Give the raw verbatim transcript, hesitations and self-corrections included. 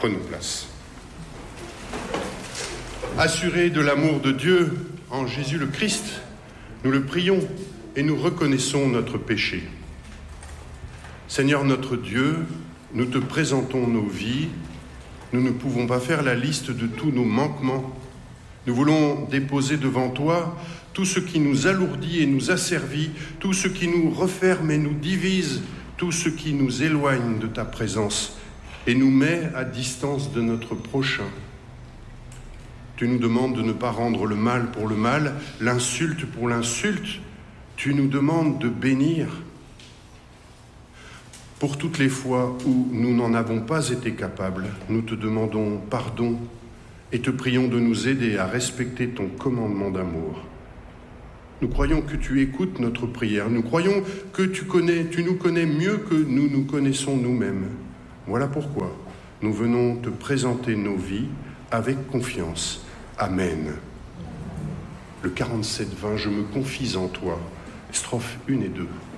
Prenons place. Assurés de l'amour de Dieu en Jésus le Christ, nous le prions et nous reconnaissons notre péché. Seigneur notre Dieu, nous te présentons nos vies. Nous ne pouvons pas faire la liste de tous nos manquements. Nous voulons déposer devant toi tout ce qui nous alourdit et nous asservit, tout ce qui nous referme et nous divise, tout ce qui nous éloigne de ta présence et nous met à distance de notre prochain. Tu nous demandes de ne pas rendre le mal pour le mal, l'insulte pour l'insulte. Tu nous demandes de bénir. Pour toutes les fois où nous n'en avons pas été capables, nous te demandons pardon et te prions de nous aider à respecter ton commandement d'amour. Nous croyons que tu écoutes notre prière. Nous croyons que tu connais, tu nous connais mieux que nous nous connaissons nous-mêmes. Voilà pourquoi nous venons te présenter nos vies avec confiance. Amen. Le quarante-sept vingt, je me confie en toi. Strophes un et deux.